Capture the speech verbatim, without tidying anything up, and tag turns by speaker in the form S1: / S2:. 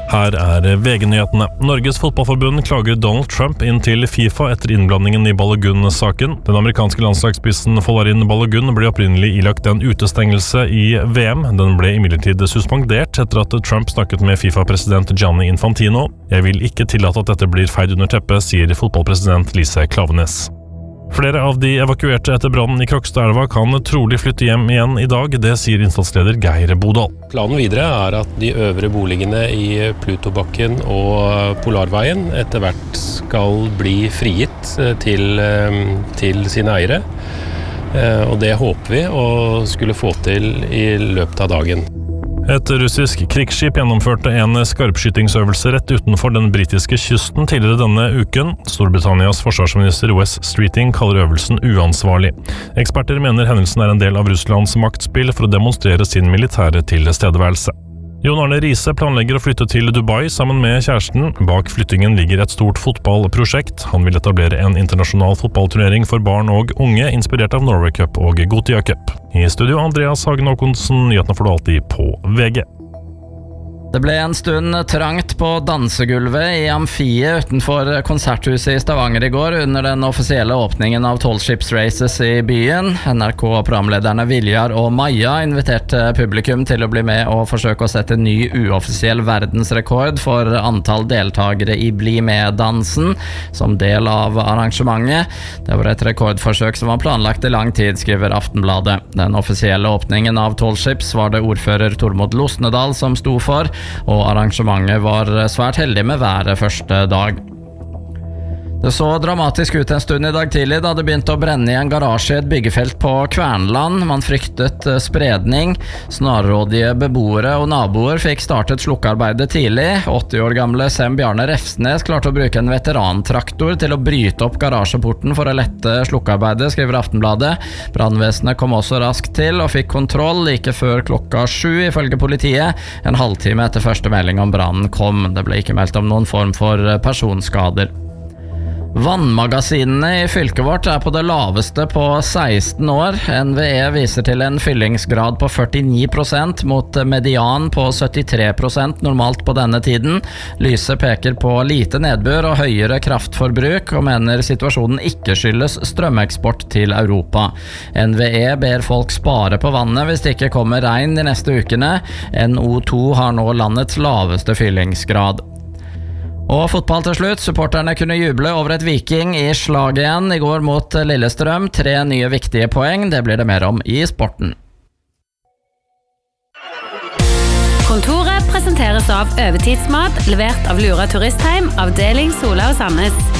S1: Her er V G-nyhetene. Norges fotballforbund klager Donald Trump inn til FIFA etter innblandingen i Balogun-saken. Den amerikanske landslagsspissen Folarin Balogun ble opprinnelig ilagt en utestengelse i V M. Den ble imidlertid suspendert etter at Trump snakket med FIFA-president Gianni Infantino. Jeg vil ikke tillate at dette blir feid under teppet, sier fotballpresident Lise Klaveness. Flere av de evakuerte etter brannen i Krokstadelva kan trolig flytte hjem igjen i dag, det sier innsatsleder Geir Bodal.
S2: Planen videre er at de øvre boligene i Plutobakken og Polarveien etter hvert skal bli frigitt til, til sine eiere. Og det håper vi å skulle få til i løpet av dagen.
S1: Et russisk krigsskip gjennomførte en skarpskytingsøvelse rett utenfor den britiske kysten tidligere denne uken. Storbritannias forsvarsminister Wes Streeting kaller øvelsen uansvarlig. Eksperter mener hendelsen er en del av Russlands maktspill for å demonstrere sin militære tilstedeværelse. Jon Arne Riise planlegger å flytte til Dubai sammen med kjæresten. Bak flyttingen ligger et stort fotballprosjekt. Han vil etablere en internasjonal fotballturnering for barn og unge, inspirert av Norway Cup og Gothia Cup. I studio Andreas Hagen Håkonsen, nyhetene får du alltid på V G.
S3: Det ble en stund trangt på dansegulvet i Amfiet utenfor konserthuset i Stavanger i går under den offisielle åpningen av tolv Ships Races i byen. N R K-programlederne Viljar og Maja inviterte publikum til å bli med og forsøke å sette ny uoffisiell verdensrekord for antall deltagere i Bli med-dansen som del av arrangementet. Det var et rekordforsøk som var planlagt i lang tid, skriver Aftenbladet. Den offisielle åpningen av tolv Ships var det ordfører Tormod Losnedal som sto for, og arrangementet var svært heldig med været første dag. Det så dramatisk ut en stund i dag tidlig da det begynte å brenne i en garasje i et byggefelt på Kvernland. Man fryktet spredning. Snarrådige beboere og naboer fikk startet slukkearbeidet tidlig. åtti år gamle Sem Bjarne Refsnes klarte å bruke en veterantraktor til å bryte opp garasjeporten for å lette slukkearbeidet, skriver Aftenbladet. Brannvesenet kom også raskt til og fikk kontroll like før klokka sju, ifølge politiet. En halvtime etter første melding om brannen kom. Det ble ikke meldt om noen form for personskader. Vannmagasinene i fylket vårt er på det laveste på seksten år. N V E viser til en fyllingsgrad på førtini prosent mot median på syttitre prosent normalt på denne tiden. Lyse peker på lite nedbør og høyere kraftforbruk, og mener situasjonen ikke skyldes strømeksport til Europa. N V E ber folk spare på vannet hvis det ikke kommer regn de neste ukene. N O to har nå landets laveste fyllingsgrad. Og fotball til slutt. Supporterne kunne juble over et Viking i slag igjen i går mot Lillestrøm. Tre nye viktige poeng, det blir det mer om i sporten.
S4: Kontoret presenteres av Overtidsmat, levert av Lura Turistheim, avdeling Sola og Sandnes.